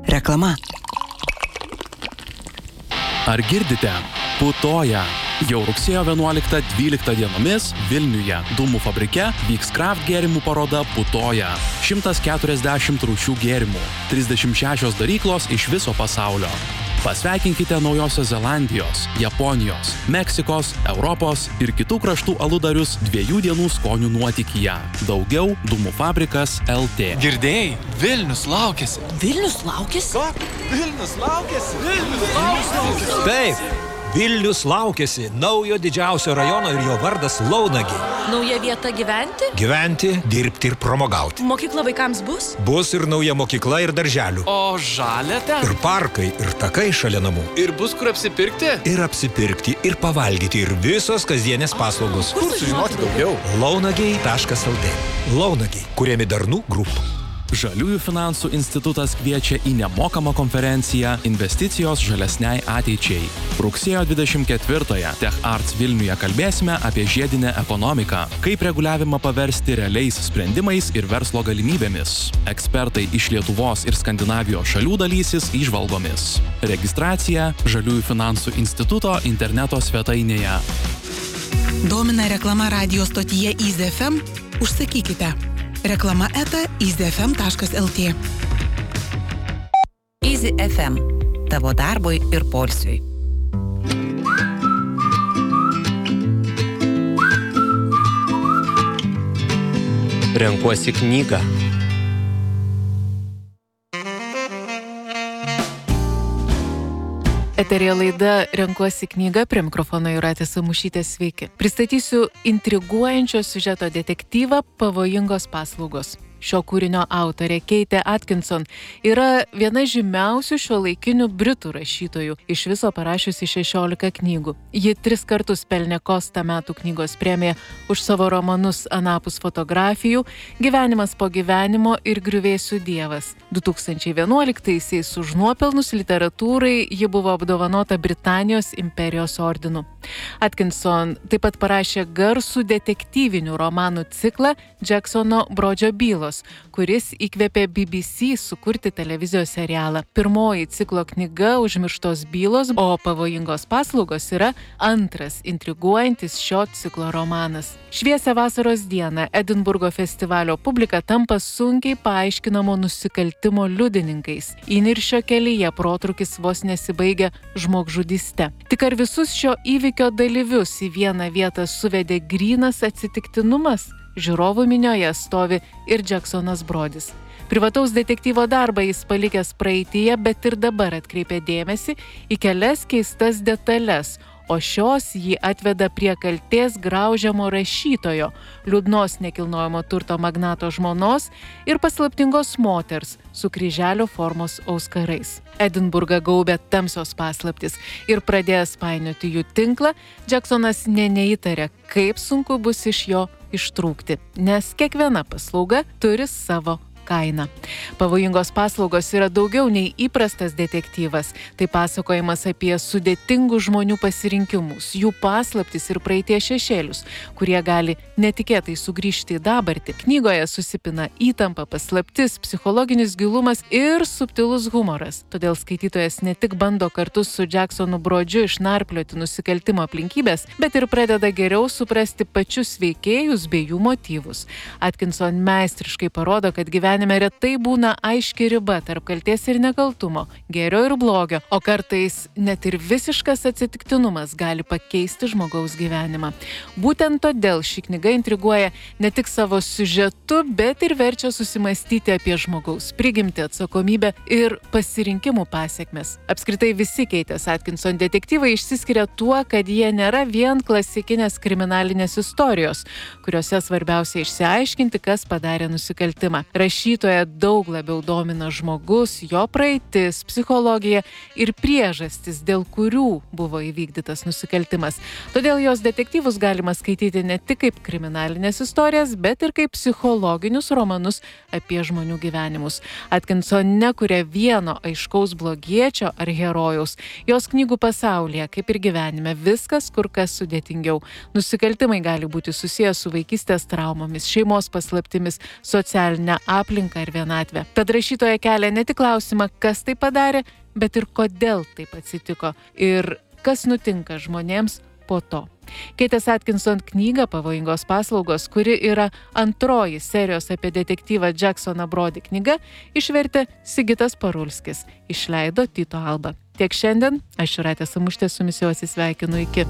Reklama. Ar girdite? Putoja. Jau rugsėjo 11-12 dienomis Vilniuje Dūmų fabrike vyks kraft gėrimų paroda Putoja. 140 rūšių gėrimų, 36 daryklos iš viso pasaulio. Pasveikinkite Naujosios Zelandijos, Japonijos, Meksikos, Europos ir kitų kraštų aludarius 2 dienų skonių nuotykyje. Daugiau Dūmų fabrikas LT. Girdėjai? Vilnius laukiasi. Vilnius laukiasi? Ką? Vilnius laukiasi. Vilnius laukiasi. Taip. Vilnius laukiasi naujo didžiausio rajono ir jo vardas Launagiai. Nauja vieta gyventi? Gyventi, dirbti ir pramogauti. Mokykla vaikams bus? Bus ir nauja mokykla ir darželių. O žalia ten? Ir parkai, ir takai šalia namų. Ir bus kur apsipirkti? Ir apsipirkti, ir pavalgyti, ir visos kasdienės paslaugos. Kur sužinoti daugiau? Launagiai.lt. Launagiai, kuriami Darnų Group. Žaliųjų finansų institutas kviečia į nemokamą konferenciją Investicijos žalesniai ateičiai. Rugsėjo 24-ąją Tech Arts Vilniuje kalbėsime apie žiedinę ekonomiką, kaip reguliavimą paversti realiais sprendimais ir verslo galimybėmis. Ekspertai iš Lietuvos ir Skandinavijos šalių dalysis įžvalgomis. Registracija Žaliųjų finansų instituto interneto svetainėje. Domina reklama radio stotyje Easy FM? Užsakykite. Reklama @easyfm.lt. Easy FM. Tavo darbui ir poilsiui. Renkuosi knygą. Eterija laida Renkuosi knygą, prie mikrofono Jūratė Samušytė, sveiki. Pristatysiu intriguojančio siužeto detektyvą Pavojingos paslaugos. Šio kūrinio autorė Keitė Atkinson yra viena žymiausių šiuolaikinių britų rašytojų, iš viso parašiusi 16 knygų. Ji 3 kartus pelnė Kosta metų knygos premiją už savo romanus Anapus fotografijų, Gyvenimas po gyvenimo ir Griuvėsių dievas. 2011-aisiais už nuopelnus literatūrai ji buvo apdovanota Britanijos imperijos ordinu. Atkinson taip pat parašė garsų detektyvinių romanų ciklą Jacksono Brodžio bylos, kuris įkvėpė BBC sukurti televizijos serialą. Pirmoji ciklo knyga Užmirštos bylos, o Pavojingos paslaugos yra antras intriguojantis šio ciklo romanas. Šviesią vasaros dieną Edinburgo festivalio publika tampa sunkiai paaiškinamo nusikaltimo liudininkais. Įniršio kelyje protrūkis vos nesibaigia žmogžudyste. Tik ar visus šio įvykio dalyvius į vieną vietą suvedė grynas atsitiktinumas? Žiūrovų minioje stovi ir Jacksonas Brodis. Privataus detektyvo darbą jis palikęs praeityje, bet ir dabar atkreipė dėmesį į kelias keistas detalės, o šios jį atveda prie kaltės graužiamo rašytojo, liūdnos nekilnojamo turto magnato žmonos ir paslaptingos moters su kryželio formos auskarais. Edinburgą gaubė tamsios paslaptys ir pradėjęs painioti jų tinklą, Jacksonas neįtarė, kaip sunku bus iš jo ištrūkti, nes kiekviena paslauga turi savo kainą. Pavojingos paslaugos yra daugiau nei įprastas detektyvas. Tai pasakojimas apie sudėtingų žmonių pasirinkimus, jų paslaptis ir praeities šešėlius, kurie gali netikėtai sugrįžti į dabartį. Knygoje susipina įtampa, paslaptis, psichologinis gilumas ir subtilus humoras. Todėl skaitytojas ne tik bando kartu su Jacksonu Brodžiu išnarplioti nusikaltimo aplinkybės, bet ir pradeda geriau suprasti pačius veikėjus bei jų motyvus. Atkinson meistriškai parodo, kad gyvenime retai būna aiški riba tarp kaltės ir nekaltumo, gėrio ir blogio, o kartais net ir visiškas atsitiktinumas gali pakeisti žmogaus gyvenimą. Būtent todėl ši knyga intriguoja ne tik savo siužetu, bet ir verčia susimastyti apie žmogaus prigimtį, atsakomybę ir pasirinkimų pasekmes. Apskritai visi Keitės Atkinson detektyvai išsiskiria tuo, kad jie nėra vien klasikinės kriminalinės istorijos, kuriuose svarbiausia išsiaiškinti, kas padarė nusikaltimą. Rašytoją daug labiau domina žmogus, jo praeitis, psichologija ir priežastis, dėl kurių buvo įvykdytas nusikaltimas. Todėl jos detektyvus galima skaityti ne tik kaip kriminalinės istorijas, bet ir kaip psichologinius romanus apie žmonių gyvenimus. Atkinson nekuria vieno aiškaus blogiečio ar herojaus. Jos knygų pasaulyje, kaip ir gyvenime, viskas kur kas sudėtingiau. Nusikaltimai gali būti susijęs su vaikystės traumomis, šeimos paslaptimis, socialinė aplinka aplinką ir vienatvę. Tad rašytoja kelia ne tik klausimą, kas tai padarė, bet ir kodėl taip atsitiko ir kas nutinka žmonėms po to. Keitės Atkinson knygą Pavojingos paslaugos, kuri yra antroji serijos apie detektyvą Jacksoną Brody knyga, išvertė Sigitas Parulskis, išleido Tyto Alba. Tiek šiandien, aš Jūratė Samuštė su jumis jau atsisveikinu iki.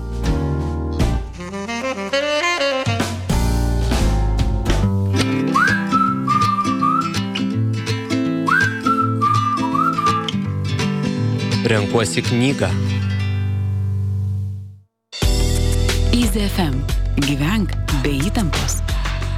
Renkuosi knygą. Easy FM. Gyvenk be įtampos.